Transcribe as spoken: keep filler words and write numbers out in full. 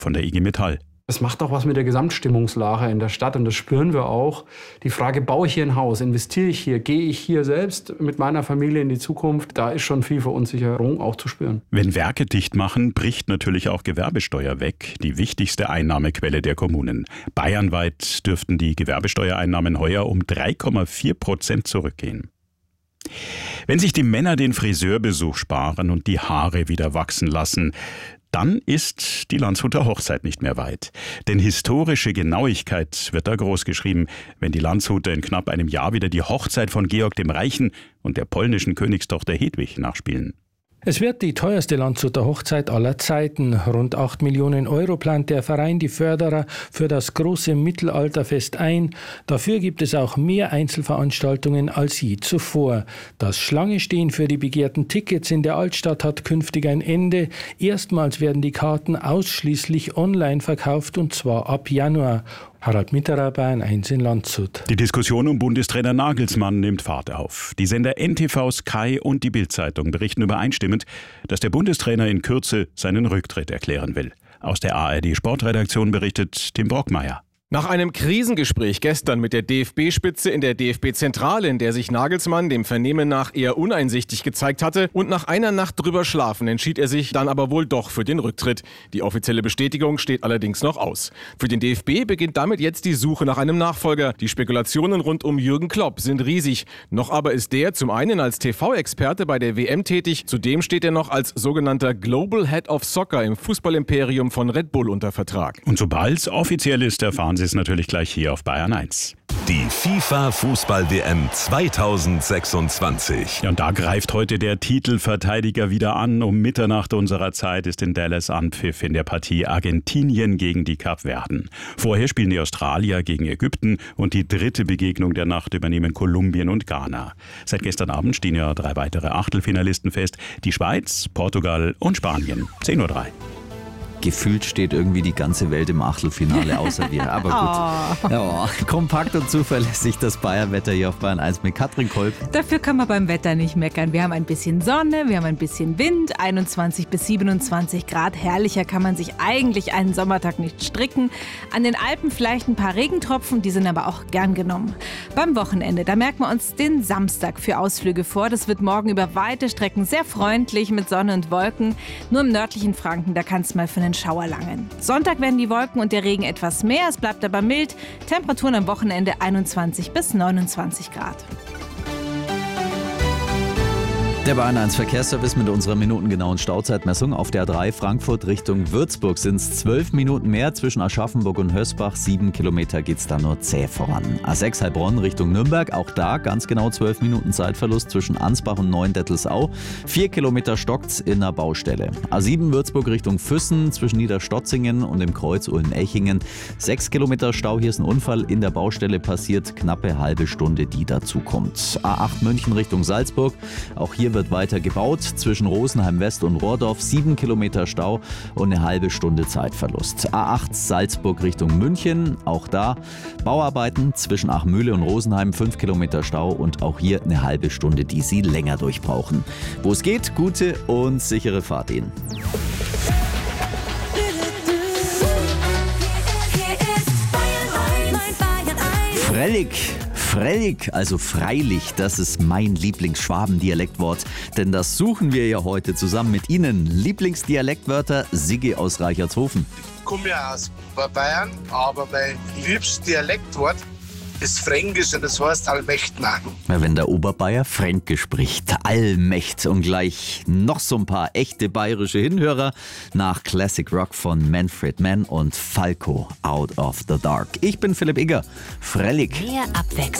von der I G Metall. Das macht auch was mit der Gesamtstimmungslage in der Stadt und das spüren wir auch. Die Frage, baue ich hier ein Haus, investiere ich hier, gehe ich hier selbst mit meiner Familie in die Zukunft, da ist schon viel Verunsicherung auch zu spüren. Wenn Werke dicht machen, bricht natürlich auch Gewerbesteuer weg, die wichtigste Einnahmequelle der Kommunen. Bayernweit dürften die Gewerbesteuereinnahmen heuer um drei Komma vier Prozent zurückgehen. Wenn sich die Männer den Friseurbesuch sparen und die Haare wieder wachsen lassen, dann ist die Landshuter Hochzeit nicht mehr weit. Denn historische Genauigkeit wird da groß geschrieben, wenn die Landshuter in knapp einem Jahr wieder die Hochzeit von Georg dem Reichen und der polnischen Königstochter Hedwig nachspielen. Es wird die teuerste Landshuter Hochzeit aller Zeiten. Rund acht Millionen Euro plant der Verein die Förderer für das große Mittelalterfest ein. Dafür gibt es auch mehr Einzelveranstaltungen als je zuvor. Das Schlangestehen für die begehrten Tickets in der Altstadt hat künftig ein Ende. Erstmals werden die Karten ausschließlich online verkauft und zwar ab Januar. Harald Mitterer, Bayern eins in Landshut. Die Diskussion um Bundestrainer Nagelsmann nimmt Fahrt auf. Die Sender N T V, Sky und die Bild-Zeitung berichten übereinstimmend, dass der Bundestrainer in Kürze seinen Rücktritt erklären will. Aus der A R D-Sportredaktion berichtet Tim Brockmeier. Nach einem Krisengespräch gestern mit der D F B-Spitze in der D F B-Zentrale, in der sich Nagelsmann dem Vernehmen nach eher uneinsichtig gezeigt hatte, und nach einer Nacht drüber schlafen, entschied er sich dann aber wohl doch für den Rücktritt. Die offizielle Bestätigung steht allerdings noch aus. Für den D F B beginnt damit jetzt die Suche nach einem Nachfolger. Die Spekulationen rund um Jürgen Klopp sind riesig. Noch aber ist der zum einen als T V-Experte bei der W M tätig, zudem steht er noch als sogenannter Global Head of Soccer im Fußballimperium von Red Bull unter Vertrag. Und sobald es offiziell ist, erfahren Sie ist natürlich gleich hier auf Bayern eins. Die FIFA-Fußball-W M zweitausendsechsundzwanzig. Ja, und da greift heute der Titelverteidiger wieder an. Um Mitternacht unserer Zeit ist in Dallas Anpfiff in der Partie Argentinien gegen die Kapverden. Vorher spielen die Australier gegen Ägypten und die dritte Begegnung der Nacht übernehmen Kolumbien und Ghana. Seit gestern Abend stehen ja drei weitere Achtelfinalisten fest. Die Schweiz, Portugal und Spanien. zehn Uhr drei. Gefühlt steht irgendwie die ganze Welt im Achtelfinale außer wir. Aber gut. Oh. Ja, kompakt und zuverlässig das Bayernwetter hier auf Bayern eins mit Katrin Kolb. Dafür kann man beim Wetter nicht meckern. Wir haben ein bisschen Sonne, wir haben ein bisschen Wind, einundzwanzig bis siebenundzwanzig Grad. Herrlicher kann man sich eigentlich einen Sommertag nicht stricken. An den Alpen vielleicht ein paar Regentropfen, die sind aber auch gern genommen. Beim Wochenende, da merken wir uns den Samstag für Ausflüge vor. Das wird morgen über weite Strecken sehr freundlich mit Sonne und Wolken. Nur im nördlichen Franken, da kann es mal für einen Schauer langen. Sonntag werden die Wolken und der Regen etwas mehr, es bleibt aber mild. Temperaturen am Wochenende einundzwanzig bis neunundzwanzig Grad. Der Bayern eins Verkehrsservice mit unserer minutengenauen Stauzeitmessung. Auf der A drei Frankfurt Richtung Würzburg sind es zwölf Minuten mehr. Zwischen Aschaffenburg und Hösbach, sieben Kilometer geht es da nur zäh voran. A sechs Heilbronn Richtung Nürnberg, auch da ganz genau zwölf Minuten Zeitverlust zwischen Ansbach und Neuendettelsau. vier Kilometer stockt's in der Baustelle. A sieben Würzburg Richtung Füssen zwischen Niederstotzingen und dem Kreuz Ulm-Echingen. sechs Kilometer Stau, hier ist ein Unfall in der Baustelle passiert. Knappe halbe Stunde, die dazu kommt. A acht München Richtung Salzburg, auch hier wird weiter gebaut. Zwischen Rosenheim West und Rohrdorf sieben Kilometer Stau und eine halbe Stunde Zeitverlust. A acht Salzburg Richtung München, auch da Bauarbeiten zwischen Achmühle und Rosenheim, fünf Kilometer Stau und auch hier eine halbe Stunde, die Sie länger durchbrauchen. Wo es geht, gute und sichere Fahrt Ihnen. Frellig. Frellig, also freilich, das ist mein Lieblingsschwaben-Dialektwort, denn das suchen wir ja heute zusammen mit Ihnen. Lieblingsdialektwörter, Siggi aus Reichertshofen. Ich komme ja aus Bayern, aber mein liebstes Dialektwort ist Fränkisch und das heißt Allmächtner. Wenn der Oberbayer Fränkisch spricht, Allmächt und gleich noch so ein paar echte bayerische Hinhörer nach Classic Rock von Manfred Mann und Falco, Out of the Dark. Ich bin Philipp Igger, Frellig. Mehr Abwechslung.